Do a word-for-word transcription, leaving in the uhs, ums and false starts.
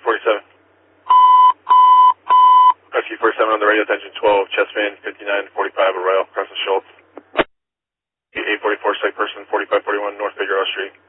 forty-seven. Rescue forty-seven on the radio, attention twelve, Chessman, fifty-nine forty-five, Arroyo, across the Schultz. eight forty-four, site person, forty-five forty-one, North Figueroa Street.